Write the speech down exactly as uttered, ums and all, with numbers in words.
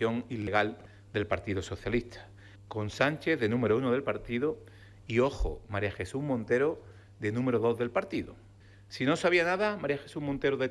financiación ilegal del Partido Socialista, con Sánchez de número uno del partido y, ojo, María Jesús Montero de número dos del partido. Si no sabía nada, María Jesús Montero de